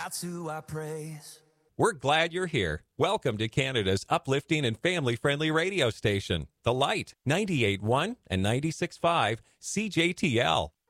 That's who I praise. We're glad you're here. Welcome to Canada's uplifting and family-friendly radio station, The Light, 98.1 and 96.5 CJTL.